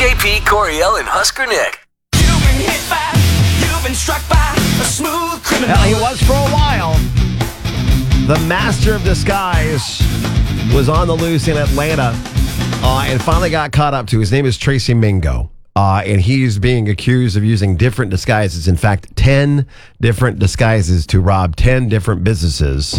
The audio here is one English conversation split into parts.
JP, Coriel, and Husker Nick. You've been hit by, you've been struck by a smooth criminal. Hell, he was for a while. The master of disguise was on the loose in Atlanta and finally got caught up to. His name is Tracy Mingo. And he's being accused of using different disguises. In fact, 10 different disguises to rob 10 different businesses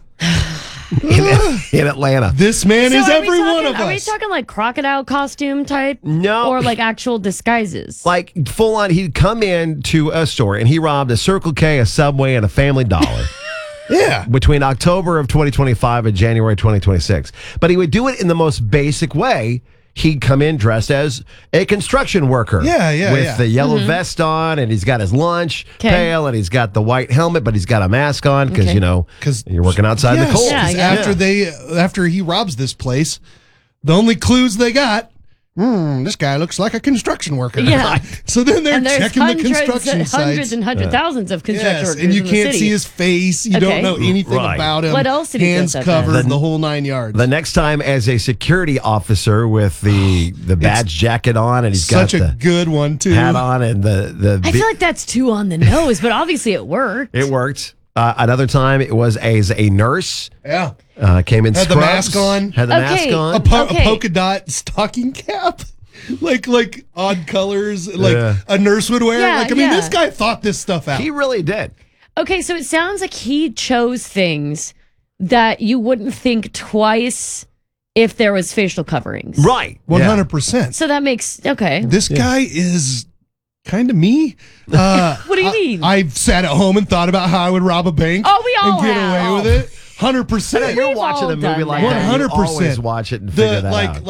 in Atlanta. This man is every one of us. Are we talking like crocodile costume type? No. Or like actual disguises? Like full on, he'd come in to a store and he robbed a Circle K, a Subway, and a Family Dollar. Yeah. Between October of 2025 and January 2026. But he would do it in the most basic way. He'd come in dressed as a construction worker. With the yellow vest on, and he's got his lunch pail, and he's got the white helmet, but he's got a mask on because, because you're working outside the cold. After he robs this place, the only clues they got, this guy looks like a construction worker. Yeah. So then they're checking the construction sites. Hundreds and thousands of construction workers and you in the can't city. see his face. You don't know anything about him. What else did he Hands dress up covered, as? the whole 9 yards. The next time as a security officer with the badge jacket on, and he's got such a good one too. Hat on, and I feel like that's too on the nose, but obviously it worked. It worked. Another time it was as a nurse. Yeah. Came in Had scrubs. the mask on. Had the mask on. A polka dot stocking cap. Like odd colors, a nurse would wear. Yeah, This guy thought this stuff out. He really did. Okay, so it sounds like he chose things that you wouldn't think twice if there was facial coverings. Right. 100%. So that makes, okay. This guy is kind of me. What do you mean? I've sat at home and thought about how I would rob a bank. Oh, we all and get have. away with it. 100%. You're watching a movie like that. 100%. You always watch it and figure that out.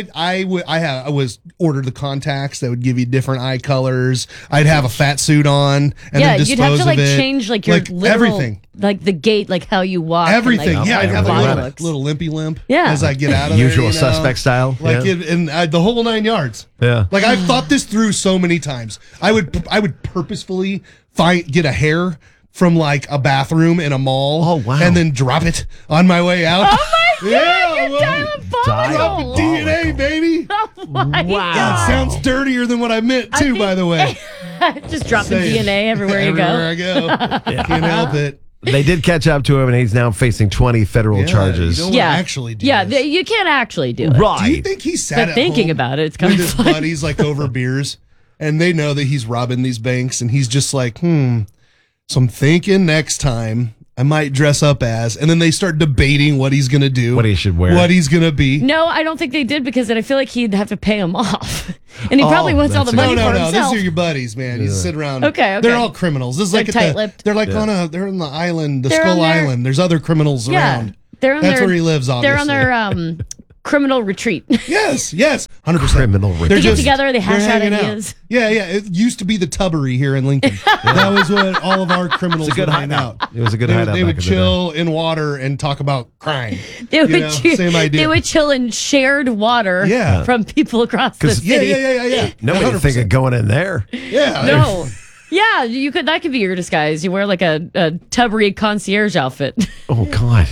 I was ordered the contacts that would give you different eye colors. I'd have a fat suit on and then dispose you'd have to of it. change your literal, everything. Like the gait, like how you walk. Everything. And, I'd have everything. a little limpy limp Yeah. as I get out of Usual there. suspect style. The whole 9 yards. Yeah. Like I've thought this through so many times. I would purposefully get a hair from like a bathroom in a mall. Oh, wow. And then drop it on my way out. Oh my God, you're diabolical. DNA, baby. Oh my Wow. That sounds dirtier than what I meant too, by the way. Just dropping DNA everywhere you Everywhere go. I go. Can't help it. They did catch up to him, and he's now facing 20 federal charges. You don't want to actually do this. You can't actually do it. Right. Do you think he sat But at thinking home about it, it's kind with of his funny. buddies like over beers, and they know that he's robbing these banks, and he's just like, So I'm thinking next time I might dress up as, and then they start debating what he's going to do, What he should wear. what he's going to be. No, I don't think they did because then I feel like he'd have to pay him off. And he probably wants all the money No, for these himself. are your buddies, man. You sit around. Okay. They're all criminals. This is They're like tight-lipped. they're like they're on the island, the They're Skull on their- Island. There's other criminals around. They're on That's their, where he lives, They're on obviously. their criminal retreat. Yes, 100%. Criminal retreat. They get together, they hash out hanging ideas. Yeah. It used to be the Tubbery here in Lincoln. That was what all of our criminals It's a good would hang hideout. out. It was a good They, hideout they back would in the chill in water and talk about crime. They would, same idea. They would chill in shared water from people across the city. Yeah. Nobody would think of going in there. Yeah. No. Yeah, you could. That could be your disguise. You wear like a Tubbery concierge outfit. Oh, God.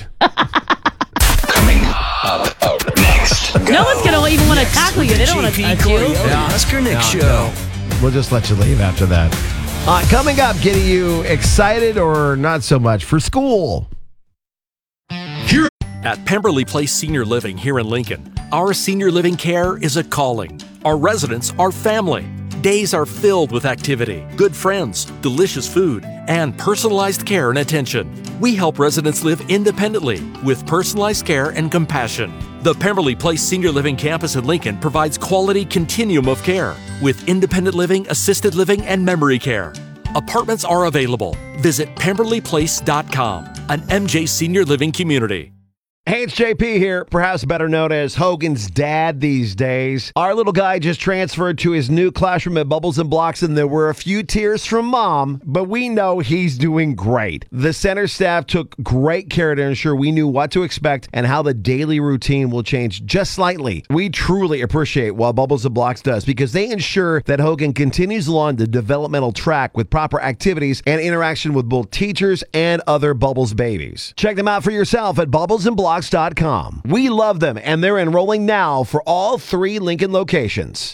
Coming up next. No one's gonna even want to tackle you. They don't want to JP, touch you. Coriel, and Husker Nick Show. We'll just let you leave after that. Coming up, getting you excited or not so much for school. At Pemberley Place Senior Living here in Lincoln, our senior living care is a calling. Our residents are family. Days are filled with activity, good friends, delicious food, and personalized care and attention. We help residents live independently with personalized care and compassion. The Pemberley Place Senior Living Campus in Lincoln provides quality continuum of care with independent living, assisted living, and memory care. Apartments are available. Visit PemberleyPlace.com, an MJ Senior Living community. Hey, it's JP here, perhaps better known as Hogan's dad these days. Our little guy just transferred to his new classroom at Bubbles and Blocks, and there were a few tears from mom, but we know he's doing great. The center staff took great care to ensure we knew what to expect and how the daily routine will change just slightly. We truly appreciate what Bubbles and Blocks does because they ensure that Hogan continues along the developmental track with proper activities and interaction with both teachers and other Bubbles babies. Check them out for yourself at bubblesandblocks.com. We love them, and they're enrolling now for all 3 Lincoln locations.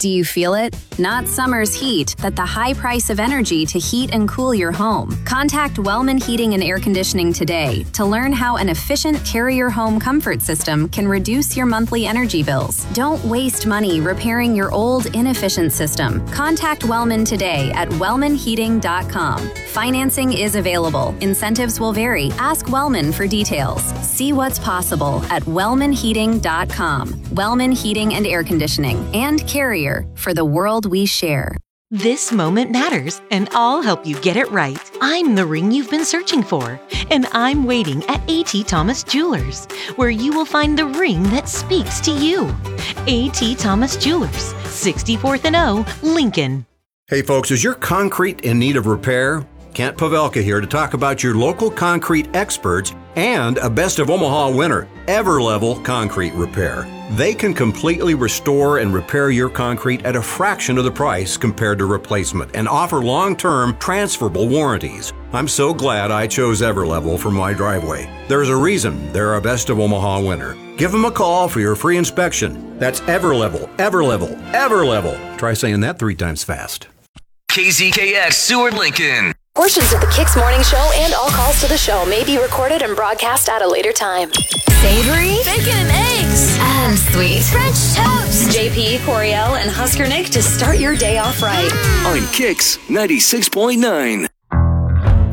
Do you feel it? Not summer's heat, but the high price of energy to heat and cool your home. Contact Wellman Heating and Air Conditioning today to learn how an efficient Carrier home comfort system can reduce your monthly energy bills. Don't waste money repairing your old, inefficient system. Contact Wellman today at wellmanheating.com. Financing is available. Incentives will vary. Ask Wellman for details. See what's possible at wellmanheating.com. Wellman Heating and Air Conditioning and Carrier for the world we share. This moment matters, and I'll help you get it right. I'm the ring you've been searching for, and I'm waiting at A.T. Thomas Jewelers, where you will find the ring that speaks to you. A.T. Thomas Jewelers, 64th and O, Lincoln. Hey folks, is your concrete in need of repair? Kent Pavelka here to talk about your local concrete experts and a Best of Omaha winner, Everlevel Concrete Repair. They can completely restore and repair your concrete at a fraction of the price compared to replacement and offer long-term transferable warranties. I'm so glad I chose Everlevel for my driveway. There's a reason they're a Best of Omaha winner. Give them a call for your free inspection. That's Everlevel, Everlevel, Everlevel. Try saying that 3 times fast. KZKX Seward Lincoln. Portions of the Kicks Morning Show and all calls to the show may be recorded and broadcast at a later time. Savory, bacon and eggs, And sweet. French toast. JP, Coriel, and Husker Nick to start your day off right. On Kicks 96.9.